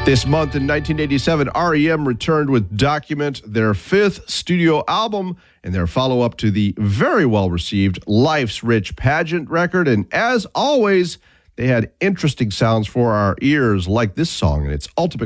This month in 1987, REM returned with Document, their fifth studio album and their follow-up to the very well-received Life's Rich Pageant record. And as always, they had interesting sounds for our ears, like this song and its ultimate